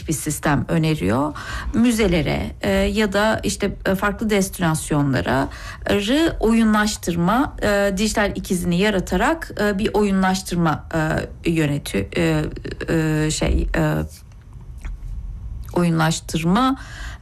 ilginç bir sistem öneriyor. Müzelere ya da işte farklı destinasyonlara oyunlaştırma, dijital ikizini yaratarak bir oyunlaştırma oyunlaştırma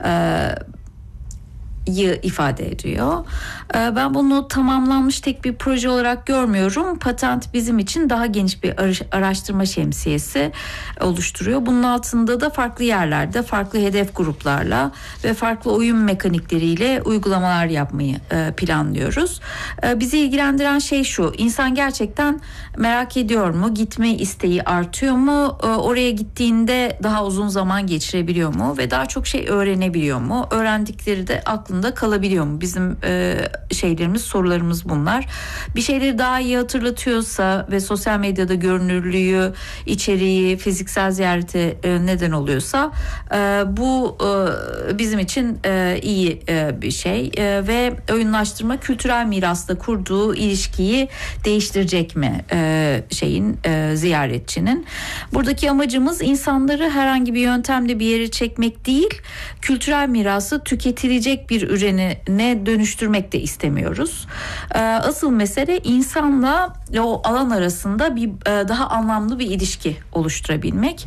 ifade ediyor. Ben bunu tamamlanmış tek bir proje olarak görmüyorum. Patent bizim için daha geniş bir araştırma şemsiyesi oluşturuyor. Bunun altında da farklı yerlerde, farklı hedef gruplarla ve farklı oyun mekanikleriyle uygulamalar yapmayı planlıyoruz. Bizi ilgilendiren şey şu: İnsan gerçekten merak ediyor mu? Gitme isteği artıyor mu? Oraya gittiğinde daha uzun zaman geçirebiliyor mu? Ve daha çok şey öğrenebiliyor mu? Öğrendikleri de aklında kalabiliyor mu? Bizim sorularımız bunlar. Bir şeyleri daha iyi hatırlatıyorsa ve sosyal medyada görünürlüğü, içeriği, fiziksel ziyarete neden oluyorsa bu bizim için iyi bir şey ve oyunlaştırma kültürel mirasla kurduğu ilişkiyi değiştirecek mi ziyaretçinin? Buradaki amacımız insanları herhangi bir yöntemle bir yere çekmek değil, kültürel mirası tüketilecek bir ürüne dönüştürmek de istemiyoruz. Asıl mesele insanla o alan arasında bir daha anlamlı bir ilişki oluşturabilmek.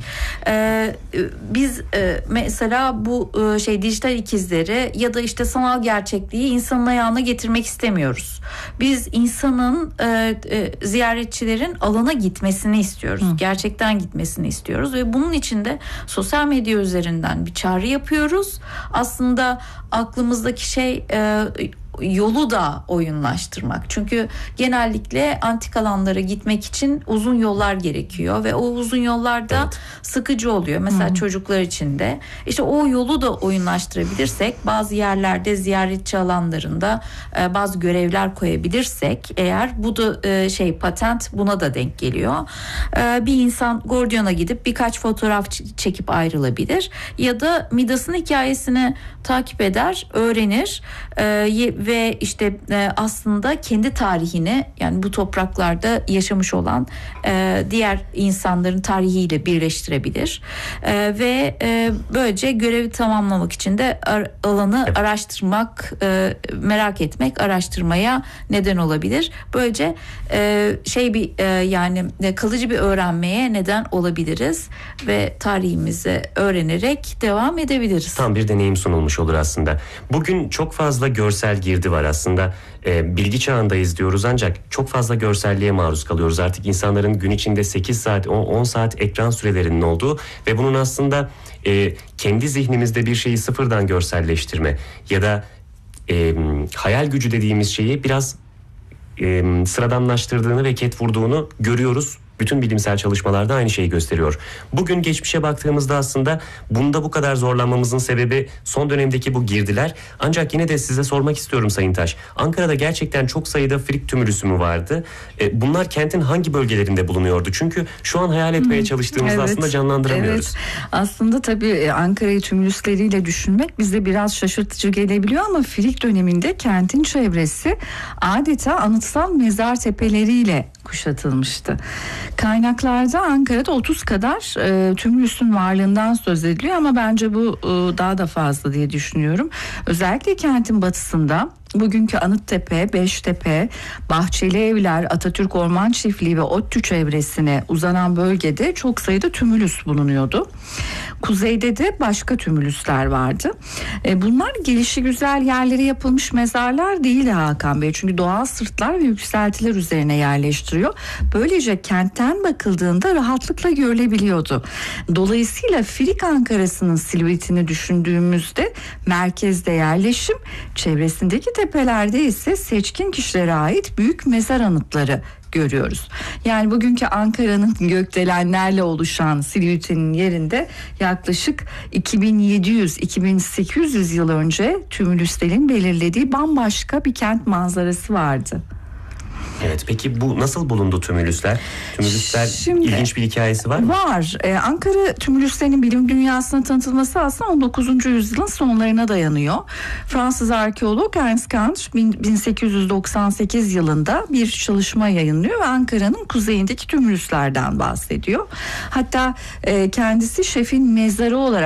Biz mesela bu dijital ikizleri ya da işte sanal gerçekliği insanın ayağına getirmek istemiyoruz. Biz insanın ziyaretçilerin alana gitmesini istiyoruz. Gerçekten gitmesini istiyoruz ve bunun için de sosyal medya üzerinden bir çağrı yapıyoruz. Aslında aklımızdaki yolu da oyunlaştırmak. Çünkü genellikle antik alanlara gitmek için uzun yollar gerekiyor ve o uzun yollar da sıkıcı oluyor. Mesela çocuklar için de. İşte o yolu da oyunlaştırabilirsek, bazı yerlerde ziyaretçi alanlarında bazı görevler koyabilirsek eğer, bu da patent buna da denk geliyor. Bir insan Gordion'a gidip birkaç fotoğraf çekip ayrılabilir ya da Midas'ın hikayesini takip eder, öğrenir ve işte aslında kendi tarihini, yani bu topraklarda yaşamış olan diğer insanların tarihiyle birleştirebilir ve böylece görevi tamamlamak için de alanı araştırmak, merak etmek, araştırmaya neden olabilir. Böylece kalıcı bir öğrenmeye neden olabiliriz ve tarihimizi öğrenerek devam edebiliriz. Tam bir deneyim sunulmuş olur aslında. Bugün çok fazla görsel girdi var aslında. Bilgi çağındayız diyoruz ancak çok fazla görselliğe maruz kalıyoruz. Artık insanların gün içinde 8 saat, 10 saat ekran sürelerinin olduğu ve bunun aslında kendi zihnimizde bir şeyi sıfırdan görselleştirme ya da hayal gücü dediğimiz şeyi biraz sıradanlaştırdığını ve ket vurduğunu görüyoruz. Bütün bilimsel çalışmalarda aynı şeyi gösteriyor. Bugün geçmişe baktığımızda aslında bunda bu kadar zorlanmamızın sebebi son dönemdeki bu girdiler. Ancak yine de size sormak istiyorum Sayın Taş. Ankara'da gerçekten çok sayıda Frick tümülüsü mü vardı? Bunlar kentin hangi bölgelerinde bulunuyordu? Çünkü şu an hayal etmeye çalıştığımızda aslında canlandıramıyoruz. Evet. Aslında tabii Ankara'yı tümülüsleriyle düşünmek bize biraz şaşırtıcı gelebiliyor ama Frick döneminde kentin çevresi adeta anıtsal mezar tepeleriyle kuşatılmıştı. Kaynaklarda Ankara'da 30 kadar tümülüsün varlığından söz ediliyor ama bence bu daha da fazla diye düşünüyorum. Özellikle kentin batısında bugünkü Anıttepe, Beştepe, Bahçeli Evler, Atatürk Orman Çiftliği ve ODTÜ çevresine uzanan bölgede çok sayıda tümülüs bulunuyordu. Kuzeyde de başka tümülüsler vardı. Bunlar gelişigüzel yerlere yapılmış mezarlar değil Hakan Bey. Çünkü doğal sırtlar ve yükseltiler üzerine yerleştiriyor. Böylece kentten bakıldığında rahatlıkla görülebiliyordu. Dolayısıyla Frick Ankara'sının silüetini düşündüğümüzde merkezde yerleşim, çevresindeki tepelerde ise seçkin kişilere ait büyük mezar anıtları görüyoruz. Yani bugünkü Ankara'nın gökdelenlerle oluşan silüetinin yerinde yaklaşık 2700-2800 yıl önce tümülüslerin belirlediği bambaşka bir kent manzarası vardı. Evet, peki bu nasıl bulundu tümülüsler? Tümülüsler ilginç bir hikayesi var mı? Var. Ankara tümülüslerinin bilim dünyasına tanıtılması aslında 19. yüzyılın sonlarına dayanıyor. Fransız arkeolog Ernst Kant 1898 yılında bir çalışma yayınlıyor ve Ankara'nın kuzeyindeki tümülüslerden bahsediyor. Hatta kendisi şefin mezarı olarak